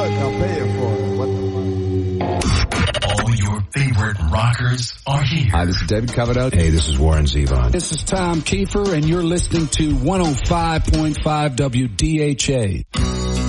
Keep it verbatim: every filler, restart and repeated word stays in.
Look, I'll pay you for it. What the fuck? All your favorite rockers are here. Hi, this is David Coverdale. Hey, this is Warren Zevon. This is Tom Kiefer, and you're listening to one oh five point five W D H A.